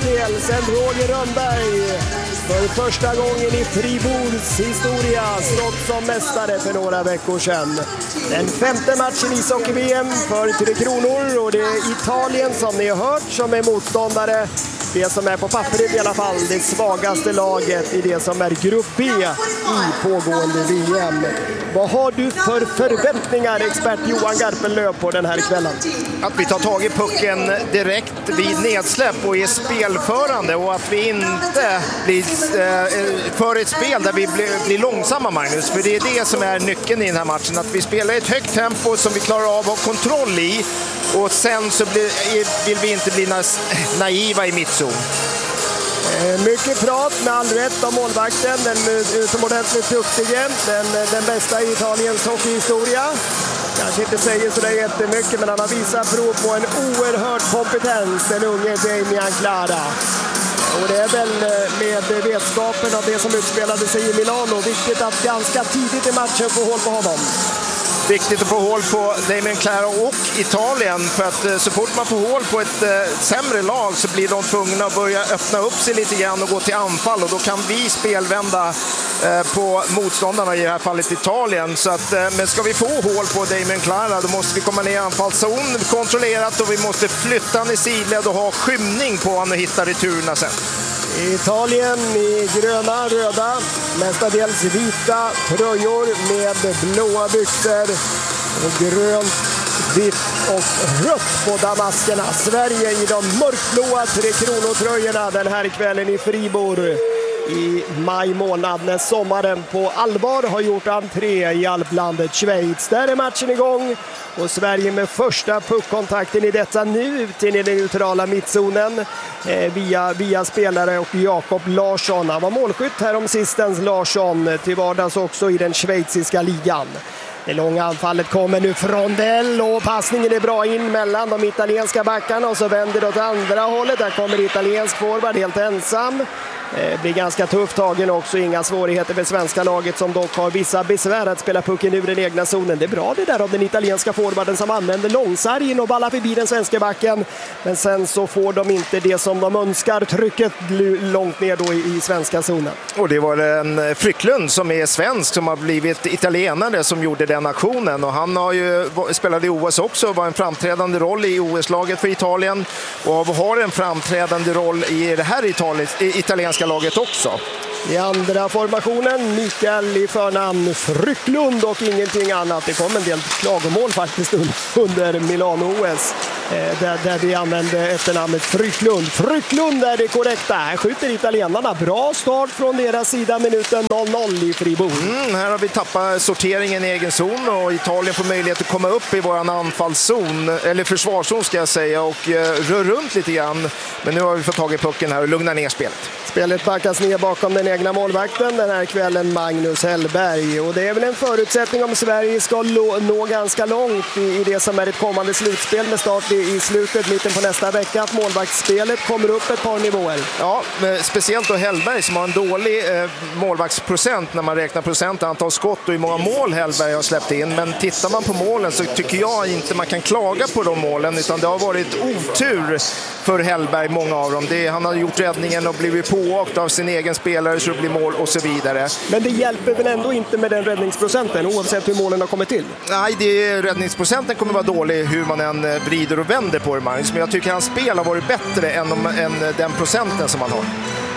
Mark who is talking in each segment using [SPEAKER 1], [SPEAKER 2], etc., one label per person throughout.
[SPEAKER 1] Gabriel, sen Roger Rönnberg. För första gången i Fribourgs historia stått som mästare för några veckor sedan. Den femte matchen i ishockey-VM för Tre Kronor, och det är Italien som ni har hört som är motståndare. Det som är på pappret i alla fall det svagaste laget i det som är grupp B i pågående VM. Vad har du för förväntningar, expert Johan Garpenlöv, på den här kvällen?
[SPEAKER 2] Att vi tar tag i pucken direkt vid nedsläpp och är spelförande, och att vi inte blir för ett spel där vi blir långsamma, Magnus. För det är det som är nyckeln i den här matchen. Att vi spelar i ett högt tempo som vi klarar av att ha kontroll i, och sen så vill vi inte bli naiva i mittzon.
[SPEAKER 1] Mycket prat med all rätt om målvakten, den utomordentligt duktige, den bästa i Italiens hockeyhistoria. Kanske inte säger sådär jättemycket, men han har visat prov på en oerhörd kompetens, den unge Damian Clara. Och det är väl med vetskapen av det som utspelade sig i Milano viktigt att ganska tidigt i matchen få håll på honom.
[SPEAKER 2] Viktigt att få hål på Damian Clara och Italien, för att så fort man får hål på ett sämre lag så blir de tvungna att börja öppna upp sig lite grann och gå till anfall, och då kan vi spelvända på motståndarna, i det här fallet Italien. Så att, men ska vi få hål på Damian Clara, då måste vi komma ner i anfallszon kontrollerat, och vi måste flytta han i sidled och ha skymning på honom och hitta returerna sen.
[SPEAKER 1] Italien i gröna, röda, mestadels vita tröjor med blåa byxor och grönt, vitt och rött på damaskerna. Sverige i de mörkblåa Tre Kronor-tröjorna den här kvällen i Fribourg i maj månad, när sommaren på allvar har gjort entré i alplandet Schweiz. Där är matchen igång, och Sverige med första puckkontakten i detta nu ut in i den neutrala mittzonen via spelare och Jakob Larsson. Han var målskytt här om sistens, Larsson, till vardags också i den schweiziska ligan. Det långa anfallet kommer nu från Dell, och passningen är bra in mellan de italienska backarna, och så vänder det åt andra hållet. Där kommer italiensk forward helt ensam. Det blir ganska tufft tagen också, inga svårigheter för svenska laget som dock har vissa besvär att spela pucken ur den egna zonen. Det är bra det där av den italienska forwarden som använder långsargen och ballar förbi den svenska backen. Men sen så får de inte det som de önskar, trycket långt ner då i svenska zonen. Och
[SPEAKER 2] det var en Frycklund som är svensk som har blivit italienare som gjorde den aktionen, och han har ju spelat i OS också, var en framträdande roll i OS-laget för Italien, och har en framträdande roll i det här italienska laget också.
[SPEAKER 1] I andra formationen Mikael i förnamn Frycklund och ingenting annat. Det kom en del klagomål faktiskt under Milano-OS där vi använde efternamnet Frycklund. Frycklund är det korrekta. Här skjuter italienarna. Bra start från deras sida, minuten 0-0 i Fribourg.
[SPEAKER 2] Här har vi tappat sorteringen i egen zon, och Italien får möjlighet att komma upp i våran anfallszon, eller försvarszon ska jag säga, och rör runt lite grann. Men nu har vi fått tag i pucken här och lugna ner spelet.
[SPEAKER 1] Spelet backas ner bakom den egna målvakten den här kvällen, Magnus Hellberg. Och det är väl en förutsättning om Sverige ska nå ganska långt i det som är ett kommande slutspel med start i slutet, mitten på nästa vecka, att målvaktsspelet kommer upp ett par nivåer.
[SPEAKER 2] Ja, speciellt då Hellberg som har en dålig målvaktsprocent när man räknar procent, antal skott och hur många mål Hellberg har släppt in. Men tittar man på målen så tycker jag inte man kan klaga på de målen, utan det har varit otur för Hellberg, många av dem. Han har gjort räddningen och blivit pååkt av sin egen spelare så det blir mål och så vidare.
[SPEAKER 1] Men det hjälper väl ändå inte med den räddningsprocenten oavsett hur målen har kommit till?
[SPEAKER 2] Nej, räddningsprocenten kommer vara dålig hur man än vrider och vänder på det, Magnus. Men jag tycker hans spel har varit bättre än den procenten som han har.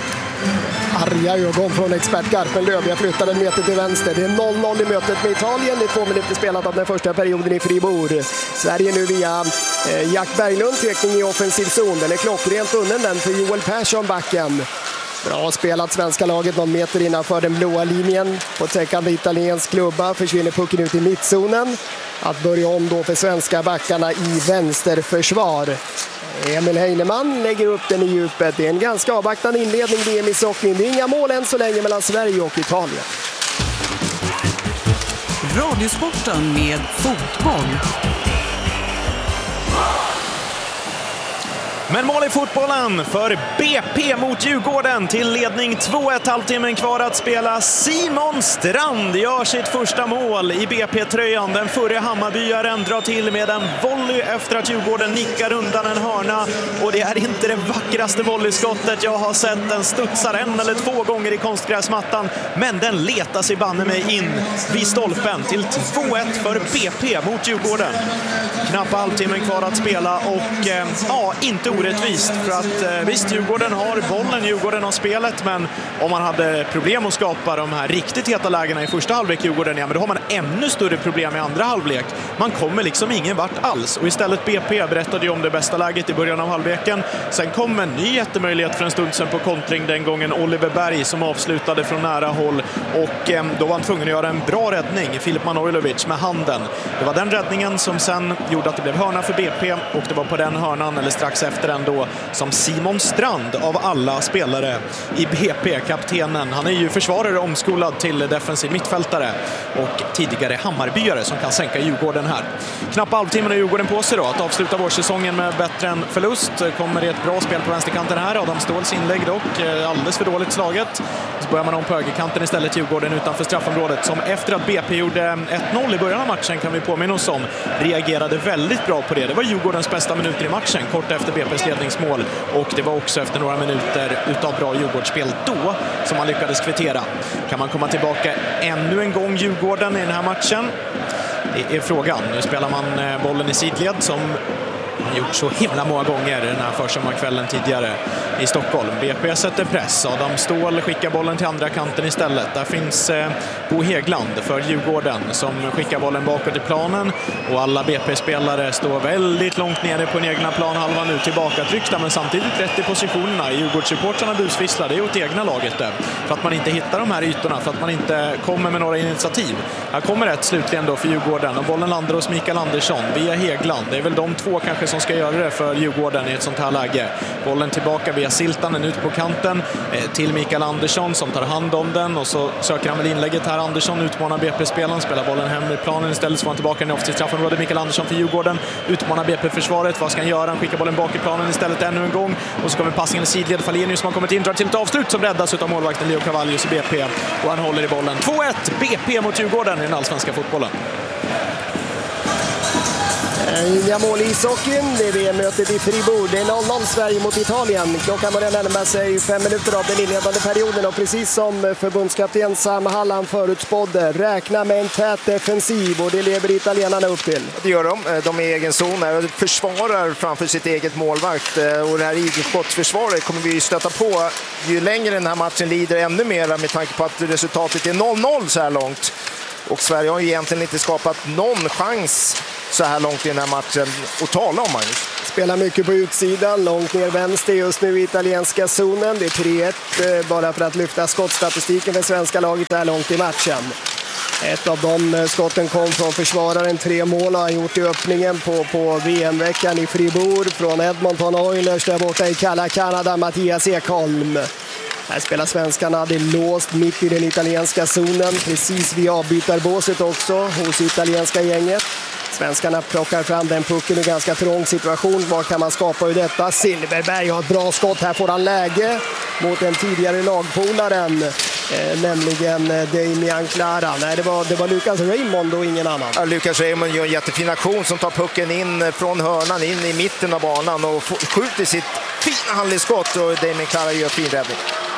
[SPEAKER 1] Arga ögon från expert Garpenlöv. Jag flyttar en meter till vänster. Det är 0-0 i mötet med Italien. Det är 2 minuter spelat av den första perioden i Fribourg. Sverige nu via Jack Berglund, tekning i offensiv zon. Den är klockrent unnen den för Joel Persson, backen. Bra spelat svenska laget någon meter innanför den blåa linjen. På täckande italiensk klubba försvinner pucken ut i mittzonen. Att börja om då för svenska backarna i vänsterförsvar. Emil Heinemann lägger upp den i djupet. Det är en ganska avvaktande inledning i EM-ishockeyn. Det är inga mål än så länge mellan Sverige och Italien.
[SPEAKER 3] Radiosporten med fotboll.
[SPEAKER 4] Men mål i fotbollen för BP mot Djurgården till ledning 2-1, halvtimmen kvar att spela. Simon Strand gör sitt första mål i BP-tröjan. Den förre Hammarbyaren drar till med en volley efter att Djurgården nickar undan en hörna. Och det är inte det vackraste volleyskottet jag har sett. Den studsar 1 eller 2 gånger i konstgräsmattan, men den letar sig banne mig in vid stolpen till 2-1 för BP mot Djurgården. Knappt halvtimmen kvar att spela och inte orättvist, för att visst, Djurgården har bollen, Djurgården har spelet, men om man hade problem att skapa de här riktigt heta lägena i första halvlek Djurgården, men då har man ännu större problem i andra halvlek. Man kommer liksom ingen vart alls, och istället BP berättade ju om det bästa läget i början av halvleken. Sen kom en ny jättemöjlighet för en stund sedan på kontring, den gången Oliver Berg som avslutade från nära håll, och då var han tvungen att göra en bra räddning, Filip Manojlovic med handen. Det var den räddningen som sen gjorde att det blev hörna för BP, och det var på den hörnan, eller strax efter den då, som Simon Strand av alla spelare i BP, kaptenen, han är ju försvarare omskolad till defensiv mittfältare och tidigare Hammarbyare som kan sänka Djurgården här. Knappt halvtimmen är Djurgården på sig då att avsluta vårsäsongen med bättre än förlust. Kommer det ett bra spel på vänsterkanten här, Adam Ståhls inlägg dock alldeles för dåligt slaget. Så börjar man om på högerkanten istället, Djurgården utanför straffområdet, som efter att BP gjorde 1-0 i början av matchen, kan vi påminna oss om, reagerade väldigt bra på det. Det var Djurgårdens bästa minuter i matchen, kort efter BP:s ledningsmål, och det var också efter några minuter utav bra Djurgårdsspel då som man lyckades kvittera. Kan man komma tillbaka ännu en gång Djurgården i den här matchen? Det är frågan. Nu spelar man bollen i sidled som gjort så himla många gånger den här försommarkvällen tidigare i Stockholm. BP sätter press. Adam Ståhl skickar bollen till andra kanten istället. Där finns Bo Häggland för Djurgården som skickar bollen bakåt i planen, och alla BP-spelare står väldigt långt nere på den egna planhalvan nu, tillbaka tryckta, men samtidigt rätt i positionerna. Djurgårdssupportrarna busvisslar, det är åt egna laget där, för att man inte hittar de här ytorna, för att man inte kommer med några initiativ. Här kommer ett slutligen då för Djurgården, och bollen landar hos Mikael Andersson via Häggland. Det är väl de två kanske som ska göra det för Djurgården i ett sånt här läge. Bollen tillbaka via Siltanen ut på kanten till Mikael Andersson som tar hand om den, och så söker han väl inlägget här. Andersson utmanar BP-spelaren, spelar bollen hem i planen istället, så får han tillbaka den i straffområdet. Mikael Andersson för Djurgården utmanar BP-försvaret. Vad ska han göra? Han skickar bollen bak i planen istället ännu en gång, och så kommer passningen i sidled. Falenius som har kommit in drar till ett avslut som räddas av målvakten Leo Cavallius i BP, och han håller i bollen. 2-1 BP mot Djurgården i den allsvenska fotbollen.
[SPEAKER 1] Nya mål i ishockeyn, det är VM-mötet i Fribourg. Det är 0-0 Sverige mot Italien. Klockan börjar närma sig 5 minuter av den inledande perioden, och precis som förbundskapten Sam Hallam förutspådde, räkna med en tät defensiv, och det lever italienarna upp till.
[SPEAKER 2] Det gör de. De är i egen zon och försvarar framför sitt eget målvakt, och det här idrottsförsvaret kommer vi stöta på ju längre den här matchen lider, ännu mer med tanke på att resultatet är 0-0 så här långt. Och Sverige har ju egentligen inte skapat någon chans så här långt i den här matchen att tala om, Magnus.
[SPEAKER 1] Spelar mycket på utsidan, långt ner vänster just nu i italienska zonen. Det är 3-1 bara för att lyfta skottstatistiken för svenska laget här långt i matchen. Ett av de skotten kom från försvararen, 3 mål har han gjort i öppningen på VM-veckan i Fribourg från Edmonton Oilers där borta i kalla Kanada, Mattias Ekholm. Här spelar svenskarna, det är låst mitt i den italienska zonen, precis vid avbytarbåset också hos italienska gänget. Svenskarna plockar fram den pucken i ganska trång situation. Vad kan man skapa i detta? Silverberg har ett bra skott. Här får han läge mot den tidigare lagpolaren, nämligen Damian Clara. Nej, det var Lucas Raymond och ingen annan.
[SPEAKER 2] Ja, Lucas Raymond gör en jättefin aktion som tar pucken in från hörnan in i mitten av banan och skjuter sitt fina handledsskott, och Damian Clara gör fin räddning.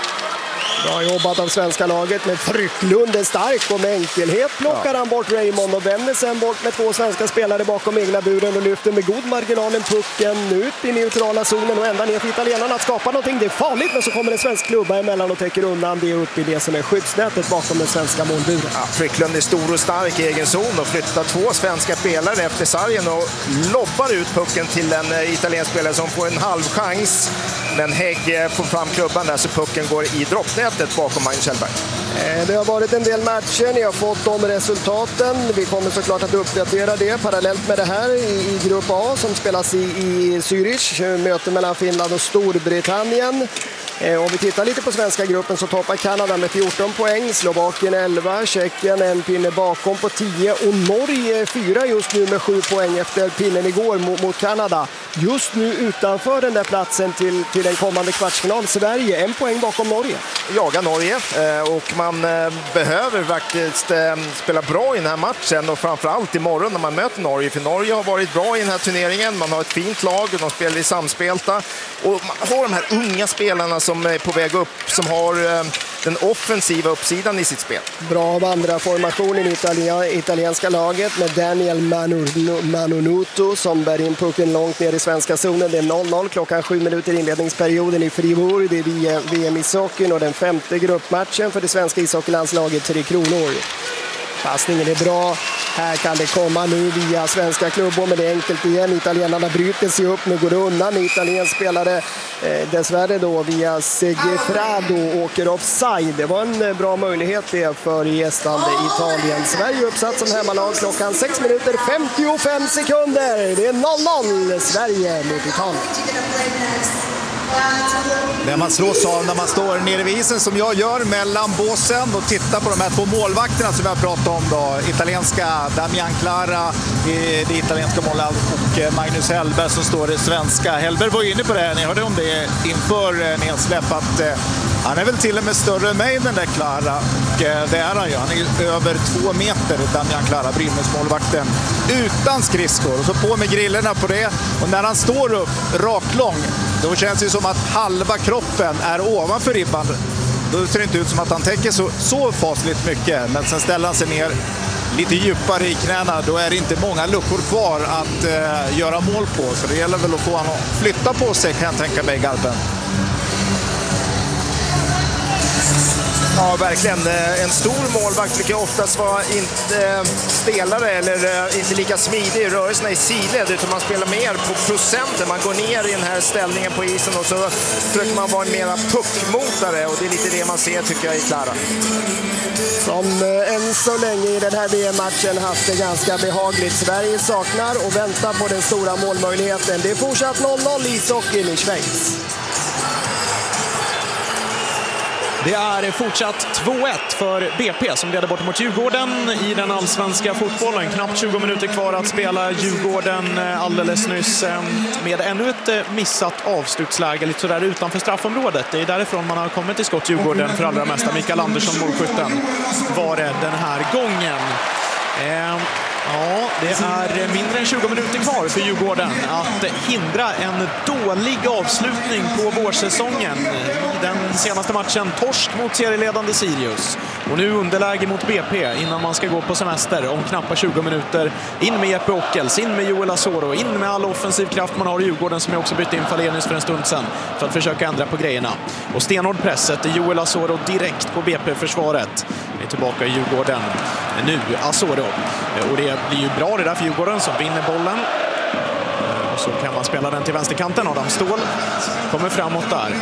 [SPEAKER 1] Bra jobbat av svenska laget med Frycklund, är stark, och med enkelhet plockar han bort Raymond och vänder sen bort med 2 svenska spelare bakom egna buren och lyfter med god marginalen pucken ut i neutrala zonen och ända ner för italienarna att skapa någonting. Det är farligt, men så kommer en svensk klubba emellan och täcker undan det upp i det som är skyddsnätet bakom den svenska målburen.
[SPEAKER 2] Ja, Frycklund är stor och stark i egen zon och flyttar 2 svenska spelare efter sargen och lobbar ut pucken till en italiensk spelare som får en halv chans. Men Hägg får fram klubban där så pucken går i droppnätet bakom Magnus Hellberg.
[SPEAKER 1] Det har varit en del matcher, ni har fått de resultaten. Vi kommer såklart att uppdatera det parallellt med det här i grupp A som spelas i Zürich. Möte mellan Finland och Storbritannien. Om vi tittar lite på svenska gruppen så toppar Kanada med 14 poäng, Slovakien 11, Tjeckien en pinne bakom på 10 och Norge 4 just nu med 7 poäng efter pinnen igår mot Kanada. Just nu utanför den där platsen till en kommande kvartsfinal. Sverige 1 poäng bakom Norge.
[SPEAKER 2] Jagar Norge och man behöver faktiskt spela bra i den här matchen och framförallt imorgon när man möter Norge, för Norge har varit bra i den här turneringen, man har ett fint lag, de spelar i samspelta och man har de här unga spelarna som är på väg upp, som har den offensiva uppsidan i sitt spel.
[SPEAKER 1] Bra andra formationen i italienska laget med Daniel Manunuto som bär in pucken långt ner i svenska zonen. Det är 0-0 klockan 7 minuter inledningsperioden i Fribourg. Det är VM ishockeyn och den 5:e gruppmatchen för det svenska ishockeylandslaget 3 Kronor. Passningen är bra. Här kan det komma nu via svenska klubbor, men det är enkelt igen. Italienarna bryter sig upp, nu går det undan. Italiens spelare dessvärre då via Segefrado åker offside. Det var en bra möjlighet det för gästande Italien. Sverige uppsatt som hemmalag klockan 6 minuter 55 sekunder. Det är 0-0 Sverige mot Italien.
[SPEAKER 5] När man slås av när man står nere vid isen som jag gör mellan båsen och tittar på de här 2 målvakterna som vi har pratat om då. Italienska Damian Clara, det italienska målet, och Magnus Hellberg som står det svenska. Hellberg var inne på det, ni hörde om det inför nedsläpp, att han är väl till och med större än mig den där Clara. Och det är han ju, han är över 2 meter Damian Clara, Brynäs målvakten, utan skridskor. Och så på med grillerna på det, och när han står upp raklång, då känns det som att halva kroppen är ovanför ribban. Då ser det inte ut som att han tänker så fasligt mycket. Men sen ställer han sig ner lite djupare i knäna. Då är det inte många luckor kvar att göra mål på. Så det gäller väl att få honom att flytta på sig, kan jag tänka mig, Garpen.
[SPEAKER 2] Ja, verkligen. En stor målvakt brukar oftast vara inte stelare eller inte lika smidig i rörelserna i sidled, utan man spelar mer på procenten. Man går ner i den här ställningen på isen och så försöker man vara en mera puckmotare, och det är lite det man ser, tycker jag, i Clara.
[SPEAKER 1] Som än så länge i den här VM-matchen haft det ganska behagligt. Sverige saknar och väntar på den stora målmöjligheten. Det är fortsatt 0-0 i ishockeyn i Schweiz.
[SPEAKER 4] Det är fortsatt 2-1 för BP som leder bort mot Djurgården i den allsvenska fotbollen. Knappt 20 minuter kvar att spela. Djurgården alldeles nyss med ännu ett missat avslutsläge lite sådär utanför straffområdet. Det är därifrån man har kommit till skott, Djurgården, för allra mesta. Mikael Andersson, målskytten, var det den här gången. Ja, det är mindre än 20 minuter kvar för Djurgården att hindra en dålig avslutning på vårsäsongen. I den senaste matchen torsk mot serieledande Sirius. Och nu underläge mot BP innan man ska gå på semester om knappt 20 minuter. In med Jeppe Ockels, in med Joel Asoro, in med all offensiv kraft man har i Djurgården, som jag också bytte in Falenius för en stund sedan för att försöka ändra på grejerna. Och stenhård presset, Joel Asoro direkt på BP-försvaret. Vi är tillbaka i Djurgården nu, Asoro. Och det blir ju bra det där för Djurgården som vinner bollen. Och så kan man spela den till vänsterkanten. Adam Ståhl kommer framåt där.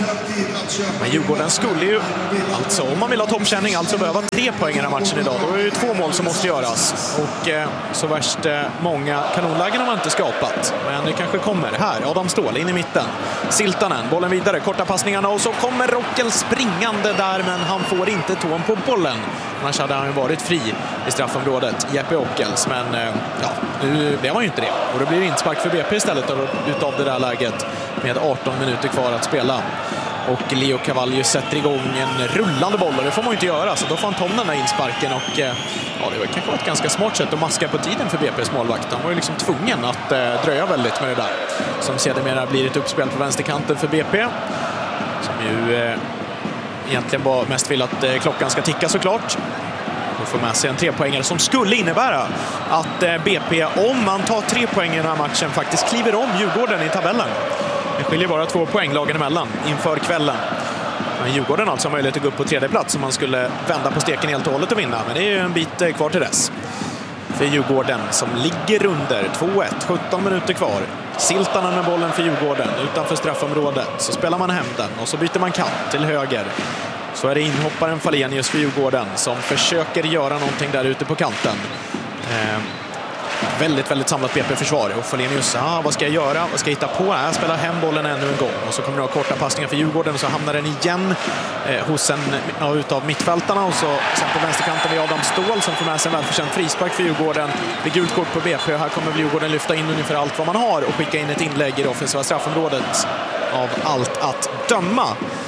[SPEAKER 4] Men Djurgården skulle ju, alltså om man vill ha toppkänning, alltså behöva 3 poäng i den här matchen idag. Då är det ju 2 mål som måste göras. Och så värst många kanonlägen har man inte skapat. Men det kanske kommer här. Adam Ståhl in i mitten. Siltanen, bollen vidare, korta passningarna. Och så kommer Rockel springande där, men han får inte tån på bollen. Annars hade han ju varit fri i straffområdet, Jeppe Ockels. Men ja, nu blev han ju inte det. Och då blir det inspark för BP istället utav det där läget med 18 minuter kvar att spela. Och Leo Cavallo sätter igång en rullande boll, och det får man ju inte göra, så då får han ta den här insparken. Och ja, det var kanske ett ganska smart sätt att maska på tiden för BP's målvakt. Han var ju liksom tvungen att dröja väldigt med det där. Som sedermera blir ett uppspel på vänsterkanten för BP. Som ju egentligen bara mest vill att klockan ska ticka såklart. Och får med sig en 3-poängare som skulle innebära att BP, om man tar 3 poäng i den här matchen, faktiskt kliver om Djurgården i tabellen. Det skiljer bara 2 poäng lagen emellan inför kvällen. Men Djurgården alltså har möjlighet att gå upp på 3:e plats om man skulle vända på steken helt och hållet och vinna. Men det är ju en bit kvar till dess. För Djurgården som ligger under 2-1, 17 minuter kvar. Siltanen med bollen för Djurgården utanför straffområdet. Så spelar man hem den och så byter man kant till höger. Så är det inhopparen Falenius för Djurgården som försöker göra någonting där ute på kanten. väldigt, väldigt samlat BP-försvar. Och Folenius, vad ska jag göra? Vad ska jag hitta på? Jag spelar hem bollen ännu en gång. Och så kommer det ha korta passningar för Djurgården och så hamnar den igen hos utav mittfältarna. Och så sen på vänsterkanten vid Adam Ståhl som får med sig en välförtjänt frispark för Djurgården. Vid gult kort på BP. Här kommer Djurgården lyfta in ungefär allt vad man har och skicka in ett inlägg i det offensiva straffområdet av allt att döma.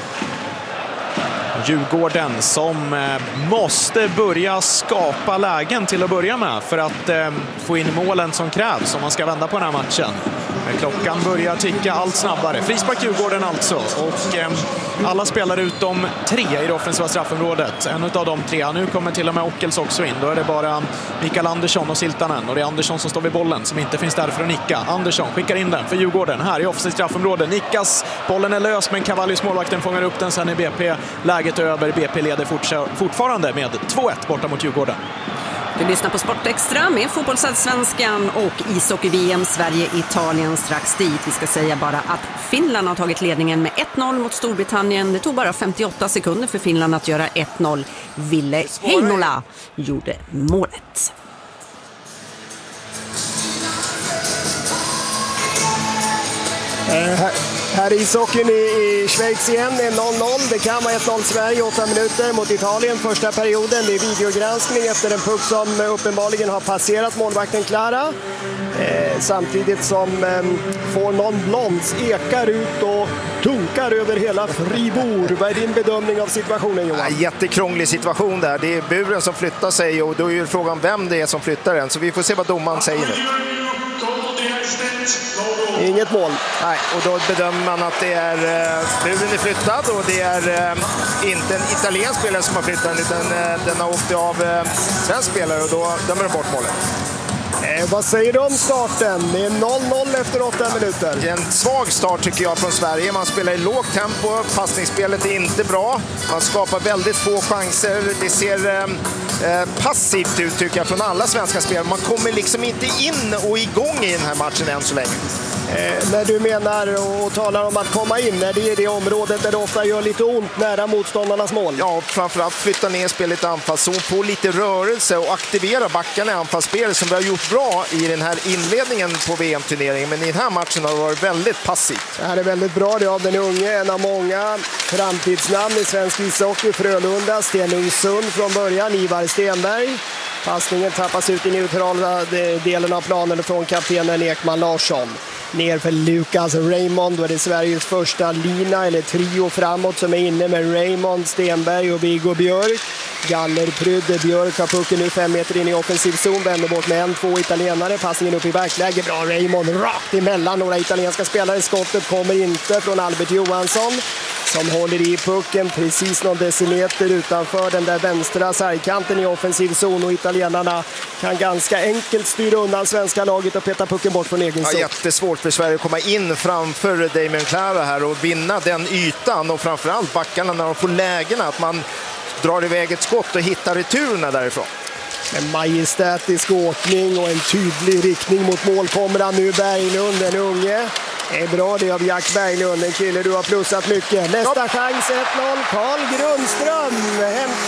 [SPEAKER 4] Djurgården som måste börja skapa lägen till att börja med för att få in målen som krävs om man ska vända på den här matchen. Men klockan börjar ticka allt snabbare. Frispark Djurgården alltså. Och alla spelar utom 3 i det offensiva straffområdet. En av de 3. Nu kommer till och med Ockels också in. Då är det bara Mikael Andersson och Siltanen. Och det är Andersson som står vid bollen som inte finns där för att nicka. Andersson skickar in den för Djurgården. Här i offensivt straffområde. Nickas. Bollen är lös men Cavallius målvakten fångar upp den. Sen är BP läget över. BP leder fortfarande med 2-1 borta mot Djurgården.
[SPEAKER 6] Du lyssnar på Sportextra med fotbollsallsvenskan och ishockey-VM Sverige-Italien strax dit. Vi ska säga bara att Finland har tagit ledningen med 1-0 mot Storbritannien. Det tog bara 58 sekunder för Finland att göra 1-0. Ville Heinola gjorde målet.
[SPEAKER 1] Här i ishockeyn i Schweiz igen är 0-0. Det kan vara 1-0 Sverige, 8 minuter mot Italien första perioden. Det är videogranskning efter en puck som uppenbarligen har passerat målvakten Klara. Samtidigt som Fornon Blonds ekar ut och tunkar över hela Fribourg. Vad är din bedömning av situationen, Johan?
[SPEAKER 2] Jättekrånglig situation där. Det är buren som flyttar sig och då är ju frågan vem det är som flyttar den. Så vi får se vad domaren säger nu.
[SPEAKER 1] Inget mål.
[SPEAKER 2] Nej, och då bedömer man att det är buren är flyttad och det är inte en italiensk spelare som har flyttat den utan den har åkt av svensk spelare och då dömer de bort målet.
[SPEAKER 1] Vad säger du om starten? Det är 0-0 efter 8 minuter.
[SPEAKER 2] Det är en svag start tycker jag från Sverige. Man spelar i lågt tempo, passningsspelet är inte bra. Man skapar väldigt få chanser. Det ser passivt ut tycker jag från alla svenska spelare. Man kommer liksom inte in och igång i den här matchen än så länge.
[SPEAKER 1] När du menar och talar om att komma in, när det är det området där det ofta gör lite ont nära motståndarnas mål.
[SPEAKER 2] Ja, framförallt flytta ner spelet i anfallszon, få lite rörelse och aktivera backarna i anfallsspelet som vi har gjort bra i den här inledningen på VM-turneringen. Men i den här matchen har det varit väldigt passivt.
[SPEAKER 1] Det här är väldigt bra det av den unge, en av många framtidsnamn i svensk ishockey. Frölunda, Stenungsund från början, Ivar Stenberg. Passningen tappas ut i neutrala delen av planen från kaptenen Ekman Larsson. Ner för Lukas Raymond, då är det Sveriges första lina eller trio framåt som är inne med Raymond, Stenberg och Viggo Björk. Gallerprydde Björk har pucken nu 5 meter in i offensiv zon, vänder bort med 1-2 italienare, passningen upp i backläge, bra Raymond rakt emellan några italienska spelare, skottet kommer inte från Albert Johansson som håller i pucken precis någon decimeter utanför den där vänstra sargkanten i offensiv zon och italienarna kan ganska enkelt styra undan svenska laget och peta pucken bort från egen zon.
[SPEAKER 2] Ja, jättesvårt för Sverige att komma in framför Damien Clara här och vinna den ytan och framförallt backarna när de får lägena att man drar iväg ett skott och hittar returerna därifrån.
[SPEAKER 1] En majestätisk åkning och en tydlig riktning mot mål kommer han nu, Berglund, den unge. Det är bra det av Jack Berglund, en kille du har plussat mycket. Nästa chans, 1-0, Carl Grundström hämtar